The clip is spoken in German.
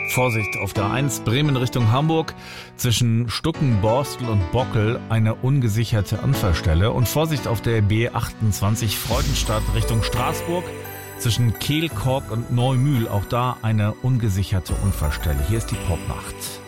Vorsicht auf der 1 Bremen Richtung Hamburg. Zwischen Stucken, Borstel und Bockel eine ungesicherte Unfallstelle. Und Vorsicht auf der B28 Freudenstadt Richtung Straßburg. Zwischen Kehl, Kork und Neumühl, auch da eine ungesicherte Unfallstelle. Hier ist die Popnacht.